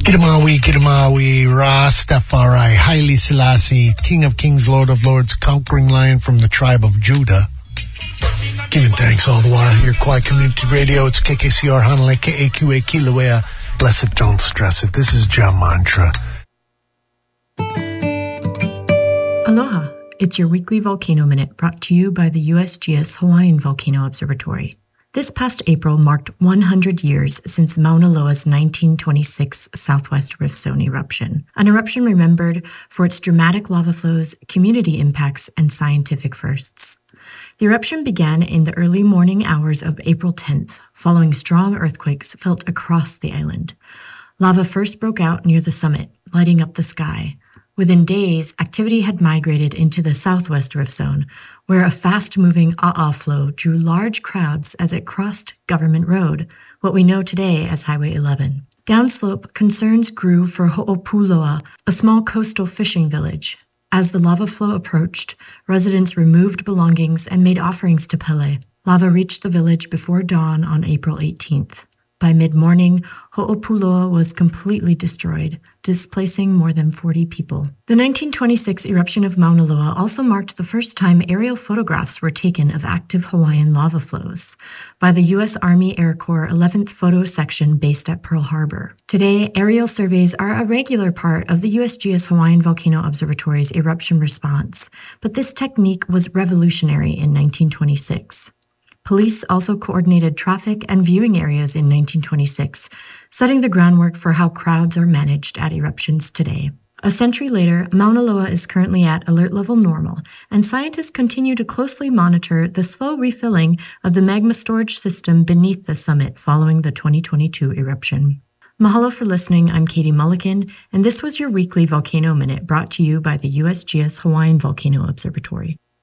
Gidamawi, Rastafari, Haile Selassie, King of Kings, Lord of Lords, conquering lion from the tribe of Judah. Giving thanks all the while here, Quiet Community Radio. It's KKCR Hanaleke, AQA Kilauea. Bless it, don't stress it. This is Jah Mantra. Aloha. It's your weekly Volcano Minute brought to you by the USGS Hawaiian Volcano Observatory. This past April marked 100 years since Mauna Loa's 1926 Southwest Rift Zone eruption, an eruption remembered for its dramatic lava flows, community impacts, and scientific firsts. The eruption began in the early morning hours of April 10th, following strong earthquakes felt across the island. Lava first broke out near the summit, lighting up the sky. Within days, activity had migrated into the Southwest Rift Zone, where a fast-moving A'a flow drew large crowds as it crossed Government Road, what we know today as Highway 11. Downslope, concerns grew for Ho'opuloa, a small coastal fishing village. As the lava flow approached, residents removed belongings and made offerings to Pele. Lava reached the village before dawn on April 18th. By mid-morning, Ho'opuloa was completely destroyed, displacing more than 40 people. The 1926 eruption of Mauna Loa also marked the first time aerial photographs were taken of active Hawaiian lava flows by the U.S. Army Air Corps 11th Photo Section based at Pearl Harbor. Today, aerial surveys are a regular part of the USGS Hawaiian Volcano Observatory's eruption response, but this technique was revolutionary in 1926. Police also coordinated traffic and viewing areas in 1926, setting the groundwork for how crowds are managed at eruptions today. A century later, Mauna Loa is currently at alert level normal, and scientists continue to closely monitor the slow refilling of the magma storage system beneath the summit following the 2022 eruption. Mahalo for listening. I'm Katie Mulliken, and this was your weekly Volcano Minute brought to you by the USGS Hawaiian Volcano Observatory.